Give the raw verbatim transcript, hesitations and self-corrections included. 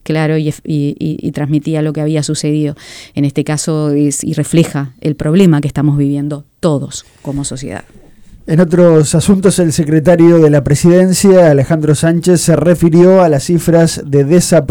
claro y, y, y transmitía lo que había sucedido. En este caso es, y refleja el problema que estamos viviendo todos como sociedad. En otros asuntos, el secretario de la Presidencia, Alejandro Sánchez, se refirió a las cifras de desaprobación